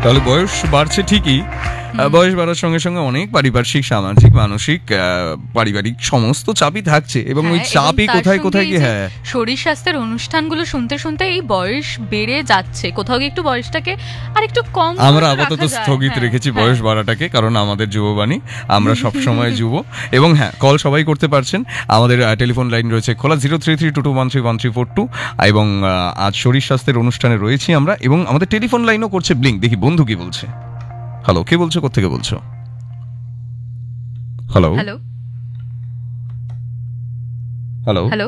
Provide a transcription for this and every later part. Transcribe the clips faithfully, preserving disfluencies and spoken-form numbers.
তাহলে বয়স বাড়ছে ঠিকই, বয়স বাড়ার সঙ্গে সঙ্গে অনেক পারিপার্শ্বিক, সামাজিক, মানসিক, পারিবারিক সমস্ত চাপই থাকছে, এবং ওই চাপই কোথায় কোথায় কি হ্যাঁ শরীর স্বাস্থ্যের অনুষ্ঠানগুলো শুনতে শুনতে এই বয়স বেড়ে যাচ্ছে, কোথাও গিয়ে একটু বয়সটাকে আর একটু কম আমরা আপাতত স্থগিত রেখেছি বয়স বাড়াটাকে, কারণ আমাদের যুববাণী, আমরা সব সময় যুব। এবং হ্যাঁ, কল সবাই করতে পারছেন, আমাদের টেলিফোন লাইন রয়েছে খোলা zero three three two two one three one three four two, এবং আজ শরীর স্বাস্থ্যের অনুষ্ঠানে রয়েছি আমরা, এবং আমাদের টেলিফোন লাইনও করছে ব্লিঙ্ক। দেখি বন্ধু কি বলছে। হ্যালো, কে বলছো, কোত্থেকে বলছো? Hello hello hello hello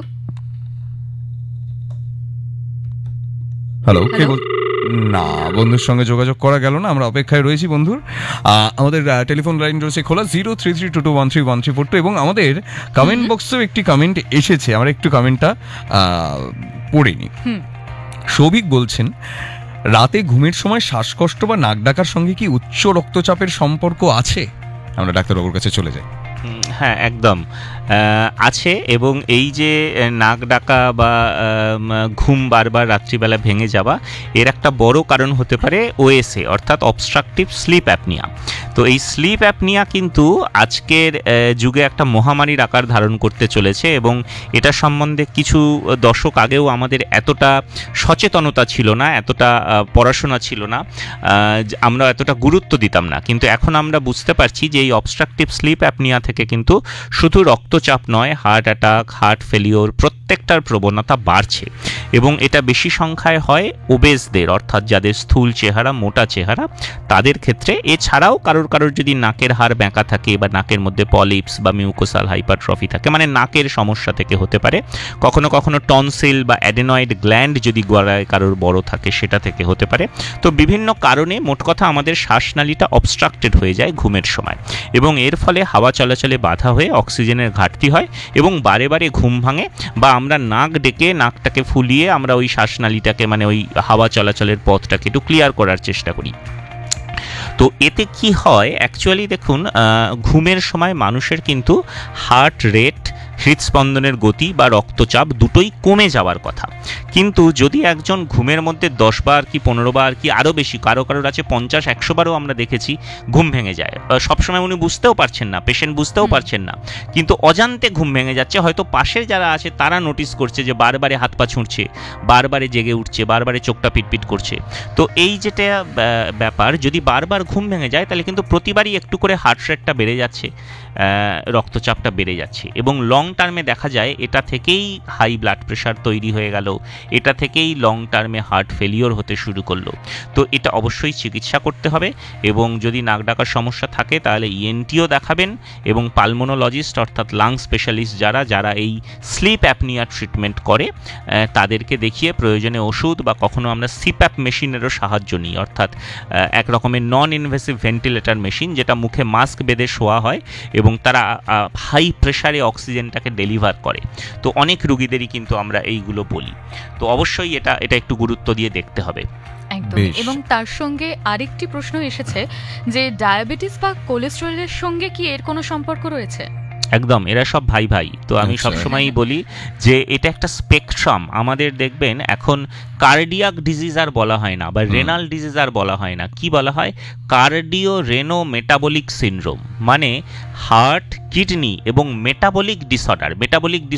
hello কে বল না, বন্ধুর সঙ্গে যোগাযোগ করা গেল না, আমরা অপেক্ষায় রয়েছি বন্ধুর। আমাদের টেলিফোন লাইন রয়েছে খোলা zero three three two two one three one three four two, এবং আমাদের কমেন্ট বক্সেও একটি কমেন্ট এসেছে, আমরা একটু কমেন্টটা পড়ে নিই। সৌভিক বলছেন, রাতে ঘুমের সময় শ্বাসকষ্ট বা নাক ডাকার সঙ্গে কি উচ্চ রক্তচাপের সম্পর্ক আছে? আমরা ডাক্তারবাবুর কাছে চলে যাই। হ্যাঁ, একদম আছে। এবং এই যে নাক ডাকা বা ঘুম বারবার রাত্রিবেলা ভেঙে যাওয়া, এর একটা বড় কারণ হতে পারে ওএসএ, অর্থাৎ অবস্ট্রাকটিভ স্লিপ অ্যাপনিয়া। তো এই স্লিপ অ্যাপনিয়া কিন্তু আজকের যুগে একটা মহামারীর আকার ধারণ করতে চলেছে, এবং এটা সম্বন্ধে কিছু দশক আগেও আমাদের এতটা সচেতনতা ছিল না, এতটা পড়াশোনা ছিল না, আমরা এতটা গুরুত্ব দিতাম না। কিন্তু এখন আমরা বুঝতে পারছি যে এই অবস্ট্রাকটিভ স্লিপ অ্যাপনিয়া থেকে কিন্তু শুধু রক্তচাপ নয়, হার্ট অ্যাটাক, হার্ট ফেলিওর প্রত্যেকটার প্রবণতা বাড়ছে, এবং এটা বেশি সংখ্যায় হয় ওবেসদের, অর্থাৎ যাদের স্থূল চেহারা, মোটা চেহারা, তাদের ক্ষেত্রে। এছাড়াও কারোর কারোর যদি নাকের হাড় ব্যাঁকা থাকে, বা নাকের মধ্যে পলিপস বা মিউকোসাল হাইপারট্রফি থাকে, মানে নাকের সমস্যা থেকে হতে পারে। কখনো কখনো টনসিল বা অ্যাডেনয়েড গ্ল্যান্ড যদি গলায় কারোর বড় থাকে, সেটা থেকে হতে পারে। তো বিভিন্ন কারণে মোট কথা আমাদের শ্বাসনালীটা অবস্ট্রাক্টেড হয়ে যায় ঘুমের সময়, এবং এর ফলে হাওয়া চলাচলে বাধা হয়ে অক্সিজেনের ঘাটতি হয়, এবং বারে বারে ঘুম ভাঙে, বা আমরা নাক ডেকে নাকটাকে ফুলিয়ে আমরা ওই শ্বাসনালীটাকে, মানে ওই হাওয়া চলাচলের পথটাকে একটু ক্লিয়ার করার চেষ্টা করি। তো এতে কি হয়, অ্যাকচুয়ালি দেখুন, ঘুমের সময় মানুষের কিন্তু হার্ট রেট, হৃদস্পন্দনের গতি বা রক্তচাপ দুটোই কমে যাওয়ার কথা। কিন্তু যদি একজন ঘুমের মধ্যে দশ বার কি পনেরো বার কি আরও বেশি, কারো কারোর আছে পঞ্চাশ একশো বারও আমরা দেখেছি ঘুম ভেঙে যায়, সবসময় উনি বুঝতেও পারছেন না, পেশেন্ট বুঝতেও পারছেন না, কিন্তু অজান্তে ঘুম ভেঙে যাচ্ছে। হয়তো পাশের যারা আছে তারা নোটিস করছে যে বারবারে হাত পা ছুঁড়ছে, বারবারে জেগে উঠছে, বারবারে চোখটা পিটপিট করছে। তো এই যেটা ব্যাপার, যদি বারবার ঘুম ভেঙে যায়, তাহলে কিন্তু প্রতিবারই একটু করে হার্ট রেটটা বেড়ে যাচ্ছে, রক্তচাপটা বেড়ে যাচ্ছে, এবং লং টার্মে দেখা যায় এটা থেকেই হাই ব্লাড প্রেশার তৈরি হয়ে গেল, এটা থেকেই লং টার্মে হার্ট ফেলিওর হতে শুরু করলো। তো এটা অবশ্যই চিকিৎসা করতে হবে, এবং যদি নাক ডাকার সমস্যা থাকে তাহলে ইএনটিও দেখাবেন, এবং পালমোনোলজিস্ট অর্থাৎ লাং স্পেশালিস্ট যারা যারা এই স্লিপ অ্যাপনিয়া ট্রিটমেন্ট করে, তাদেরকে দেখিয়ে প্রয়োজনে ওষুধ বা কখনো আমরা সিপ্যাপ মেশিনেরও সাহায্য নিই, অর্থাৎ এক রকমের নন ইনভেসিভ ভেন্টিলেটর মেশিন, যেটা মুখে মাস্ক বেঁধে শোয়া হয়, এবং তারা হাই প্রেশারে অক্সিজেনটাকে ডেলিভার করে। তো অনেক রুগীদেরই কিন্তু আমরা এইগুলো বলি। তো অবশ্যই এটা এটা একটু গুরুত্ব দিয়ে দেখতে হবে। একদম। এবং তার সঙ্গে আরেকটি প্রশ্ন এসেছে যে ডায়াবেটিস বা কোলেস্টেরলের সঙ্গে কি এর কোনো সম্পর্ক রয়েছে? একদম, এরা সব ভাই ভাই। তো আমি সবসময়ই বলি যে এটা একটা স্পেকট্রাম। আমাদের দেখবেন এখন কার্ডিয়াক ডিজিজ আর বলা হয় না, বা রেনাল ডিজিজ আর বলা হয় না, কি বলা হয়? কার্ডিও রেনো মেটাবলিক সিনড্রোম, মানে হার্ট, কিডনি এবং মেটাবলিক ডিসঅর্ডার। মেটাবলিক